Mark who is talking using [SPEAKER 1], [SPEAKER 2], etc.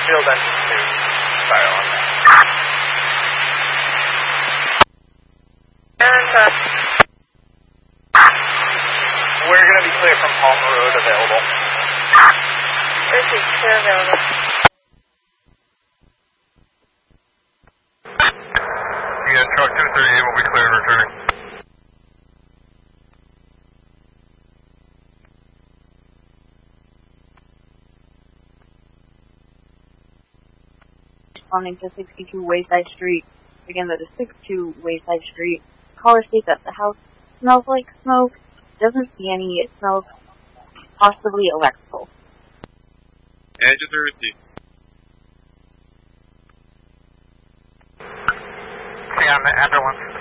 [SPEAKER 1] Field engine 2, silent. We're going to be clear from Palmer Road available.
[SPEAKER 2] This is clear available.
[SPEAKER 3] Yeah, truck 238 will be clear and returning.
[SPEAKER 2] Responding to 62 Wayside Street. Again, that is 62 Wayside Street. Caller states that the house smells like smoke. Doesn't see any. It smells possibly electrical.
[SPEAKER 3] Engines are received.
[SPEAKER 1] See on the ambulance.